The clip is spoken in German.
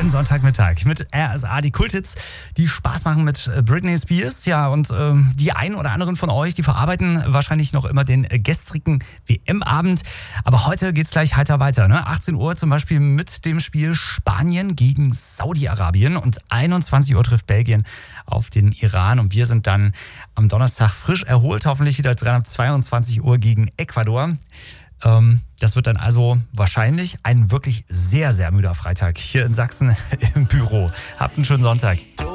schönen Sonntagmittag mit RSA, die Kulthits, die Spaß machen mit Britney Spears. Ja, und die einen oder anderen von euch, die verarbeiten wahrscheinlich noch immer den gestrigen WM-Abend. Aber heute geht's gleich heiter weiter. Ne? 18 Uhr zum Beispiel mit dem Spiel Spanien gegen Saudi-Arabien und 21 Uhr trifft Belgien auf den Iran. Und wir sind dann am Donnerstag frisch erholt, hoffentlich wieder dran ab 22 Uhr gegen Ecuador. Das wird dann also wahrscheinlich ein wirklich sehr, sehr müder Freitag hier in Sachsen im Büro. Habt einen schönen Sonntag.